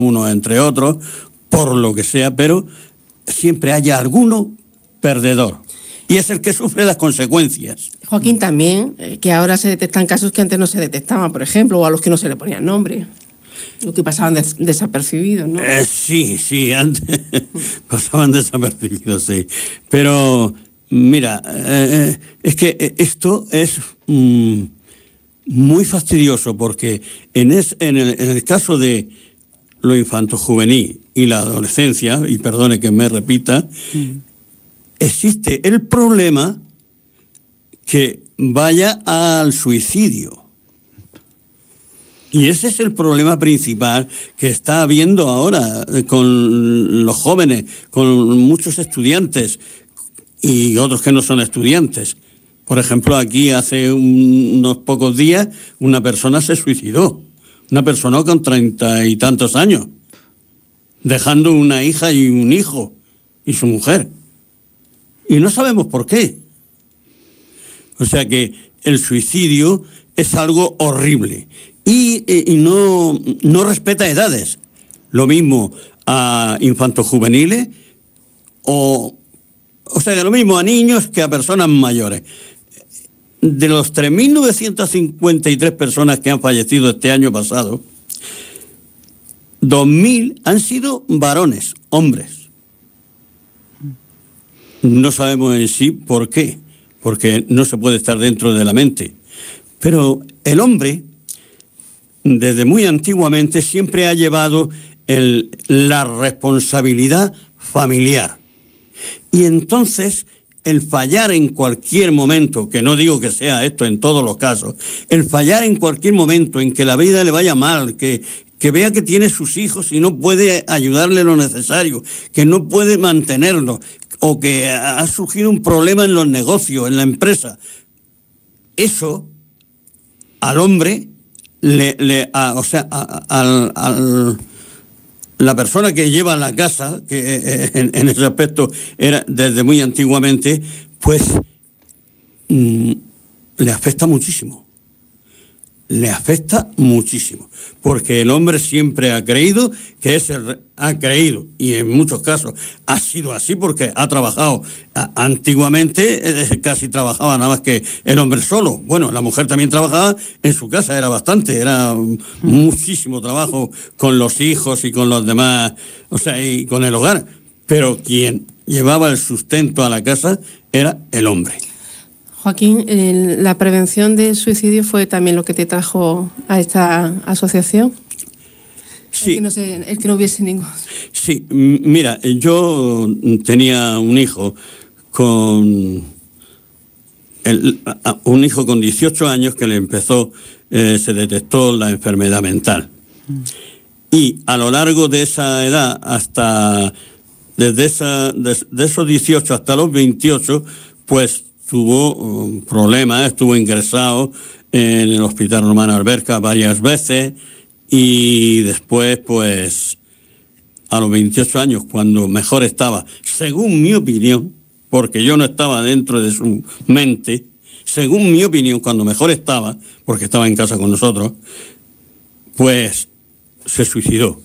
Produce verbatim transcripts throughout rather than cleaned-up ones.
unos entre otros, por lo que sea, pero siempre haya alguno perdedor. Y es el que sufre las consecuencias. Joaquín, también, eh, que ahora se detectan casos que antes no se detectaban, por ejemplo, o a los que no se le ponían nombre, o que pasaban des desapercibidos, ¿no? Eh, sí, sí, antes pasaban desapercibidos, sí. Pero, mira, eh, es que esto es mm, muy fastidioso, porque en, es, en, el, en el caso de lo infanto-juvenil y la adolescencia, y perdone que me repita, mm. existe el problema que vaya al suicidio. Y ese es el problema principal que está habiendo ahora con los jóvenes, con muchos estudiantes y otros que no son estudiantes. Por ejemplo, aquí hace unos pocos días una persona se suicidó, una persona con treinta y tantos años, dejando una hija y un hijo y su mujer. Y no sabemos por qué. O sea que el suicidio es algo horrible y, y no, no respeta edades. Lo mismo a infantos juveniles o, o sea, lo mismo a niños que a personas mayores. De los tres mil novecientas cincuenta y tres personas que han fallecido este año pasado, dos mil han sido varones, hombres. No sabemos en sí por qué, porque no se puede estar dentro de la mente. Pero el hombre, desde muy antiguamente, siempre ha llevado el, la responsabilidad familiar. Y entonces, el fallar en cualquier momento, que no digo que sea esto en todos los casos, el fallar en cualquier momento en que la vida le vaya mal, que, que vea que tiene sus hijos y no puede ayudarle lo necesario, que no puede mantenerlos, o que ha surgido un problema en los negocios, en la empresa. Eso al hombre, le, le, a, o sea, a, a, a la persona que lleva la casa, que eh, en, en ese aspecto era desde muy antiguamente, pues mmm, le afecta muchísimo. Le afecta muchísimo, porque el hombre siempre ha creído que es el, ha creído, y en muchos casos ha sido así porque ha trabajado. A, antiguamente eh, casi trabajaba nada más que el hombre solo. Bueno, la mujer también trabajaba en su casa, era bastante, era muchísimo trabajo con los hijos y con los demás, o sea, y con el hogar. Pero quien llevaba el sustento a la casa era el hombre. Joaquín, ¿la prevención del suicidio fue también lo que te trajo a esta asociación? Sí. El que no, se, el que no hubiese ningún... Sí, mira, yo tenía un hijo con... El, un hijo con dieciocho años que le empezó, eh, se detectó la enfermedad mental. Mm. Y a lo largo de esa edad, hasta... Desde esa, de, de esos dieciocho hasta los veintiocho, pues... tuvo um, problemas, estuvo ingresado en el Hospital Romano Alberca varias veces y después, pues, a los veintiocho años, cuando mejor estaba, según mi opinión, porque yo no estaba dentro de su mente, según mi opinión, cuando mejor estaba, porque estaba en casa con nosotros, pues se suicidó.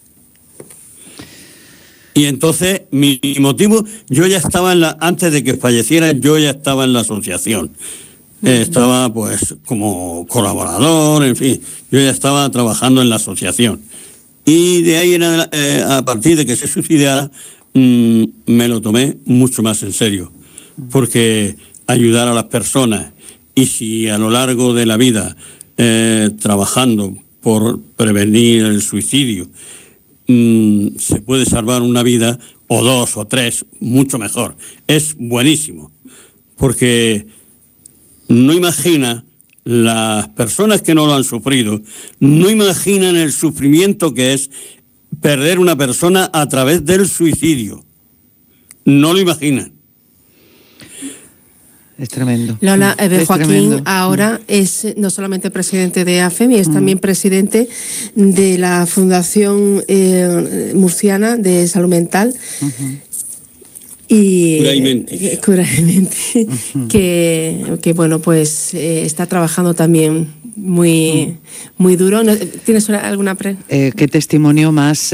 Y entonces, mi motivo, yo ya estaba en la, antes de que falleciera, yo ya estaba en la asociación. Eh, estaba, pues, como colaborador, en fin, yo ya estaba trabajando en la asociación. Y de ahí, eh, a partir de que se suicidara, mmm, me lo tomé mucho más en serio. Porque ayudar a las personas, y si a lo largo de la vida, eh, trabajando por prevenir el suicidio, Mm, se puede salvar una vida, o dos, o tres, mucho mejor. Es buenísimo, porque no imagina, las personas que no lo han sufrido, no imaginan el sufrimiento que es perder una persona a través del suicidio. No lo imaginan. Es tremendo. Lola, eh, es Joaquín tremendo. ahora es no solamente presidente de AFEMI, es mm. también presidente de la Fundación eh, Murciana de Salud Mental. Uh-huh. Y Cura y Mente, uh-huh. que, que bueno, pues eh, está trabajando también muy, muy duro. ¿Tienes alguna pre? Eh, ¿Qué testimonio más